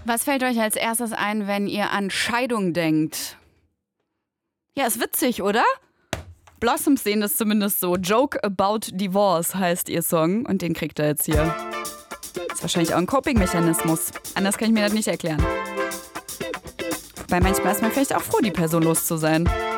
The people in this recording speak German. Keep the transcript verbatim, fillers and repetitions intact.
Was fällt euch als erstes ein, wenn ihr an Scheidung denkt? Ja, ist witzig, oder? Blossoms sehen das zumindest so. Joke About Divorce heißt ihr Song und den kriegt er jetzt hier. Ist wahrscheinlich auch ein Coping-Mechanismus. Anders kann ich mir das nicht erklären. Wobei manchmal ist man vielleicht auch froh, die Person los zu sein.